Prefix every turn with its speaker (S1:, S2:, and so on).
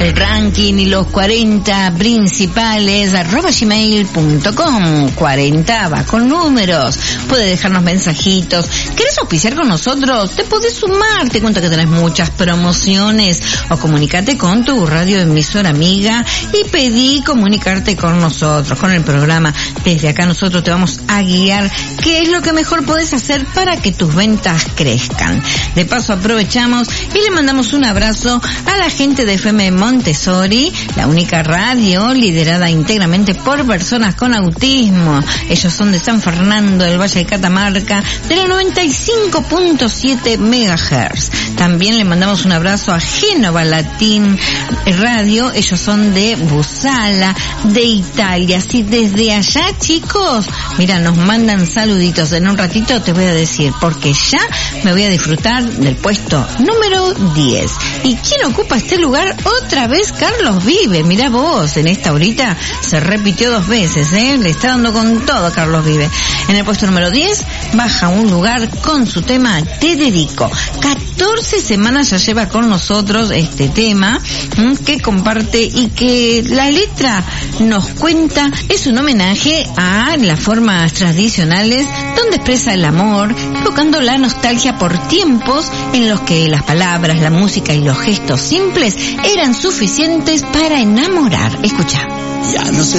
S1: el ranking y los 40 principales @gmail.com. 40 va con números. Puedes dejarnos mensajitos. ¿Querés auspiciar con nosotros? Te podés sumar. Te cuento que tenés muchas promociones. O comunicate con tu radioemisora amiga y pedí comunicarte con nosotros, con el programa. Desde acá nosotros te vamos a guiar qué es lo que mejor podés hacer para que tus ventas crezcan. De paso aprovechamos y le mandamos un abrazo a la gente de FM Montessori, la única radio liderada íntegramente por personas con autismo. Ellos son de San Fernando del Valle de Catamarca, de la 95.7 MHz. También le mandamos un abrazo a Génova Latín Radio. Ellos son de Busala, de Italia. Si desde allá, chicos, mira, nos mandan saluditos. En un ratito te voy a decir, porque ya me voy a disfrutar del puesto número 10. ¿Y quién ocupa este lugar? Otra vez Carlos Vive. Mirá vos, en esta horita se repitió 2 veces, le está dando con todo a Carlos Vive. En el puesto número 10 baja un lugar con su tema Te Dedico. 14 semanas ya lleva con nosotros este tema que comparte y que la letra nos cuenta. Es un homenaje a las formas tradicionales donde expresa el amor, evocando la nostalgia por tiempos en los que las palabras, la música y los gestos simples eran suficientes para enamorar. Escucha.
S2: Ya no sé